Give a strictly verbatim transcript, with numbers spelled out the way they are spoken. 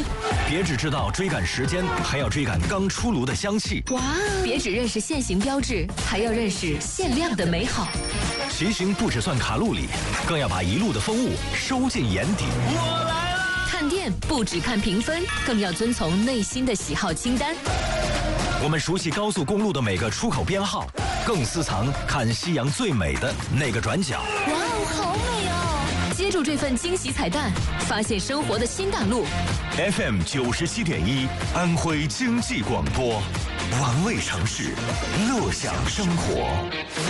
力。 别只知道追赶时间，还要追赶刚出炉的香气。 哇！别只认识限行标志，还要认识限量的美好。 骑行不只算卡路里，更要把一路的风物收进眼底。 我来了！ 看店不只看评分，更要遵从内心的喜好清单。 我们熟悉高速公路的每个出口编号，更私藏看夕阳最美的那个转角。 哇哦，好美哦！接住这份惊喜彩蛋，发现生活的新大陆。 F M 九十七点一，安徽经济广播，玩味城市，乐享生活。